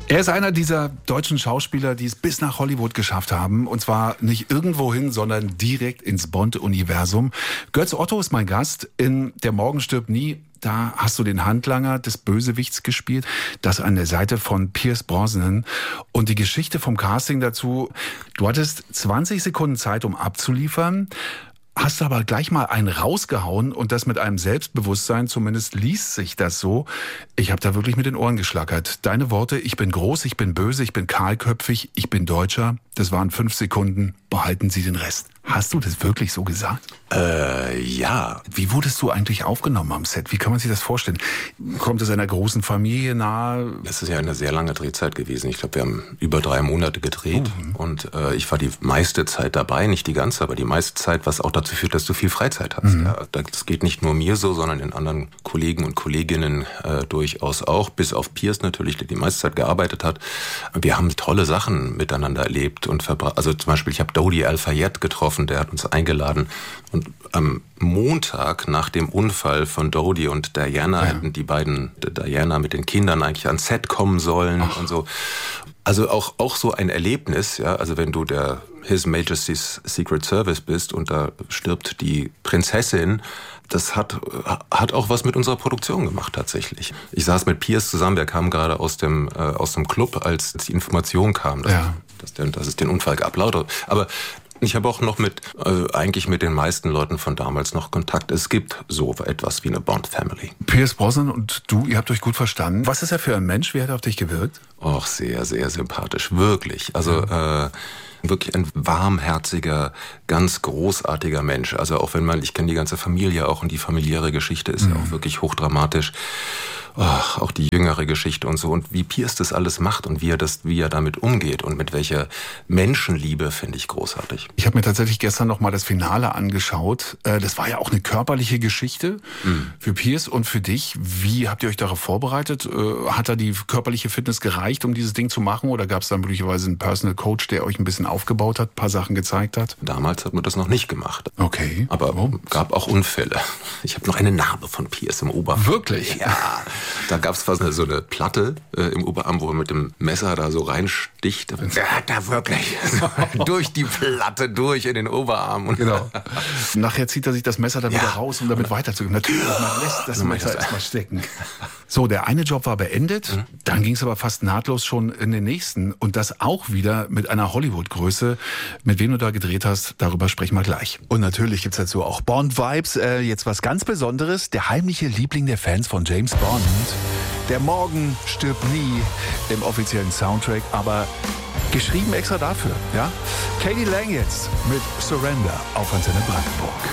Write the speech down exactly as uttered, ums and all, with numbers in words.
Er ist einer dieser deutschen Schauspieler, die es bis nach Hollywood geschafft haben. Und zwar nicht irgendwohin, sondern direkt ins Bond-Universum. Götz Otto ist mein Gast in Der Morgen stirbt nie. Da hast du den Handlanger des Bösewichts gespielt. Das an der Seite von Pierce Brosnan. Und die Geschichte vom Casting dazu. Du hattest zwanzig Sekunden Zeit, um abzuliefern. Hast aber gleich mal einen rausgehauen und das mit einem Selbstbewusstsein, zumindest liest sich das so. Ich habe da wirklich mit den Ohren geschlackert. Deine Worte, ich bin groß, ich bin böse, ich bin kahlköpfig, ich bin Deutscher. Das waren fünf Sekunden, behalten Sie den Rest. Hast du das wirklich so gesagt? Äh, ja. Wie wurdest du eigentlich aufgenommen am Set? Wie kann man sich das vorstellen? Kommt es einer großen Familie nahe? Es ist ja eine sehr lange Drehzeit gewesen. Ich glaube, wir haben über drei Monate gedreht. Mhm. Und äh, ich war die meiste Zeit dabei, nicht die ganze, aber die meiste Zeit, was auch dazu führt, dass du viel Freizeit hast. Mhm. Ja, das geht nicht nur mir so, sondern den anderen Kollegen und Kolleginnen äh, durchaus auch. Bis auf Pierce natürlich, der die meiste Zeit gearbeitet hat. Wir haben tolle Sachen miteinander erlebt und verbracht. Also zum Beispiel, ich habe Dodi Al-Fayed getroffen. Der hat uns eingeladen und am Montag nach dem Unfall von Dodi und Diana ja. hätten die beiden, Diana mit den Kindern eigentlich ans Set kommen sollen Ach. und so. Also auch, auch so ein Erlebnis, ja, also wenn du der His Majesty's Secret Service bist und da stirbt die Prinzessin, das hat, hat auch was mit unserer Produktion gemacht tatsächlich. Ich saß mit Pierce zusammen, wir kamen gerade aus dem, äh, aus dem Club, als die Information kam, dass, ja. dass, der, dass es den Unfall gab. Lauter. Aber ich habe auch noch mit, äh, eigentlich mit den meisten Leuten von damals noch Kontakt. Es gibt so etwas wie eine Bond-Family. Pierce Brosnan und du, ihr habt euch gut verstanden. Was ist er für ein Mensch? Wie hat er auf dich gewirkt? Och, sehr, sehr sympathisch. Wirklich. Also, äh, wirklich ein warmherziger, ganz großartiger Mensch. Also auch wenn man, ich kenne die ganze Familie auch und die familiäre Geschichte ist mhm. ja auch wirklich hochdramatisch. Ach, auch die jüngere Geschichte und so. Und wie Pierce das alles macht und wie er das, wie er damit umgeht und mit welcher Menschenliebe, finde ich großartig. Ich habe mir tatsächlich gestern noch mal das Finale angeschaut. Das war ja auch eine körperliche Geschichte mhm. für Pierce und für dich. Wie habt ihr euch darauf vorbereitet? Hat da die körperliche Fitness gereicht, um dieses Ding zu machen? Oder gab es da möglicherweise einen Personal Coach, der euch ein bisschen aufgebaut hat, ein paar Sachen gezeigt hat? Damals hat man das noch nicht gemacht. Okay. Aber oh. gab auch Unfälle. Ich habe noch eine Narbe von Pierce im Oberarm. Wirklich? Ja. Da gab es fast so eine Platte äh, im Oberarm, wo er mit dem Messer da so reinsticht. Ja, da wirklich durch die Platte, durch in den Oberarm. Und genau. Nachher zieht er sich das Messer dann ja. wieder raus, um damit weiterzugehen. Natürlich, man lässt das Dann Messer das erstmal stecken. So, der eine Job war beendet, mhm. dann ging es aber fast nahtlos schon in den nächsten. Und das auch wieder mit einer Hollywood-Größe. Mit wem du da gedreht hast, darüber sprechen wir gleich. Und natürlich gibt's dazu auch Bond-Vibes. Äh, jetzt was ganz Besonderes. Der heimliche Liebling der Fans von James Bond. Der Morgen stirbt nie im offiziellen Soundtrack, aber geschrieben extra dafür. Ja? Katie Lang jetzt mit Surrender auf Antenne Brandenburg.